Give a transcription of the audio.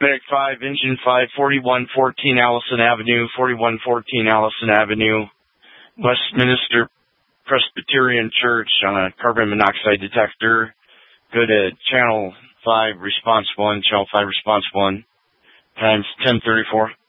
Medic 5, Engine 5, 4114 Allison Avenue, 4114 Allison Avenue, Westminster Presbyterian Church on a carbon monoxide detector. Go to channel 5, response 1, channel 5, response 1, times 1034.